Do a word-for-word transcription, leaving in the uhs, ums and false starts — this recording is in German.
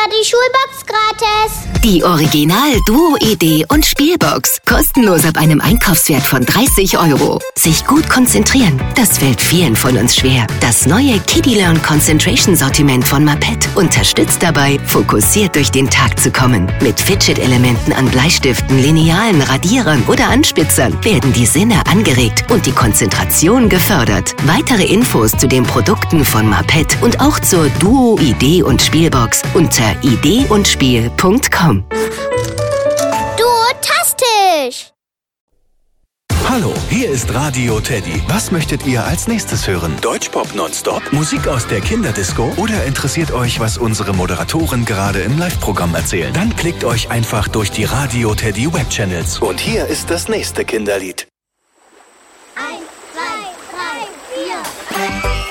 oder die Schulbox gratis. Die Original Duo Idee und Spielbox. Kostenlos ab einem Einkaufswert von dreißig Euro. Sich gut konzentrieren, das fällt vielen von uns schwer. Das neue Kiddie Learn Concentration Sortiment von Mapet unterstützt dabei, fokussiert durch den Tag zu kommen. Mit Fidget-Elementen an Bleistiften, Linealen, Radierern oder Anspitzern werden die Sinne angeregt und die Konzentration gefördert. Weitere Infos zu den Produkten von Mapet und auch zur Duo Idee und Spielbox unter idee und spiel punkt com. Duotastisch! Hallo, hier ist Radio Teddy. Was möchtet ihr als nächstes hören? Deutschpop nonstop? Musik aus der Kinderdisco? Oder interessiert euch, was unsere Moderatoren gerade im Live-Programm erzählen? Dann klickt euch einfach durch die Radio Teddy Webchannels. Und hier ist das nächste Kinderlied. Eins, zwei, drei, vier.